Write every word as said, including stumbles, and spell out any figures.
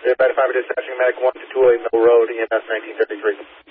Verified five dispatching medic one to two oh eight Middle Road, E M S nineteen thirty-three.